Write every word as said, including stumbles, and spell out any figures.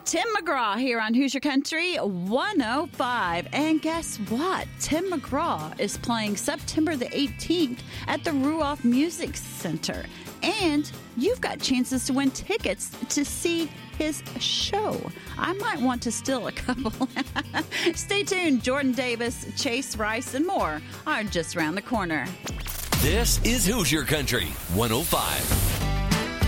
Tim McGraw here on Hoosier Country one oh five. And guess what? Tim McGraw is playing September the eighteenth at the Ruoff Music Center. And you've got chances to win tickets to see his show. I might want to steal a couple. Stay tuned. Jordan Davis, Chase Rice, and more are just around the corner. This is Hoosier Country one oh five.